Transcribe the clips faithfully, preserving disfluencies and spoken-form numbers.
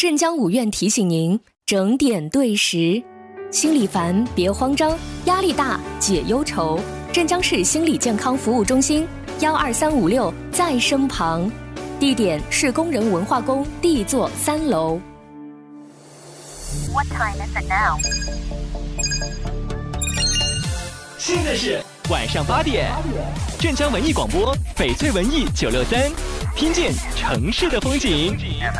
镇江五院提醒您整点对时。心里烦别慌张，压力大解忧愁。镇江市心理健康服务中心幺二三五六在身旁，地点是工人文化宫 D 座三楼。 What time is it now? 现在是晚上八点，镇江文艺广播翡翠文艺九六三，听见城市的风景。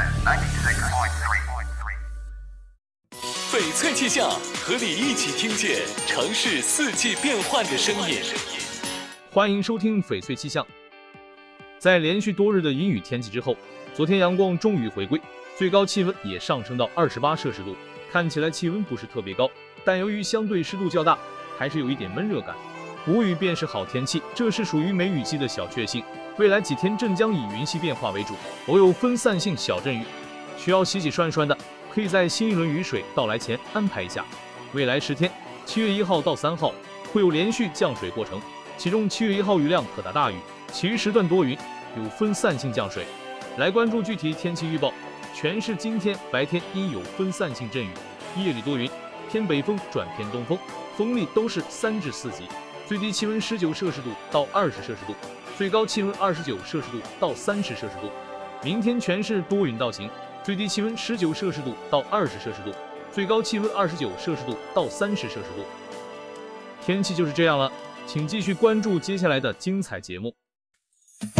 翡翠气象，和你一起听见城市四季变换的声音。 欢迎收听翡翠气象。在连续多日的阴雨天气之后，昨天阳光终于回归，最高气温也上升到二十八摄氏度。看起来气温不是特别高，但由于相对湿度较大，还是有一点闷热感。无雨便是好天气，这是属于梅雨季的小确幸。未来几天镇江以云系变化为主，偶有分散性小阵雨，需要洗洗涮涮的，可以在新一轮雨水到来前安排一下。未来十天，七月一号到三号会有连续降水过程，其中七月一号雨量可达大雨，其余时段多云，有分散性降水。来关注具体天气预报。全市今天白天阴有分散性阵雨，夜里多云，偏北风转偏东风，风力都是三至四级，最低气温十九摄氏度到二十摄氏度，最高气温二十九摄氏度到三十摄氏度。明天全市多云到晴，最低气温十九摄氏度到二十摄氏度，最高气温二十九摄氏度到三十摄氏度。天气就是这样了，请继续关注接下来的精彩节目。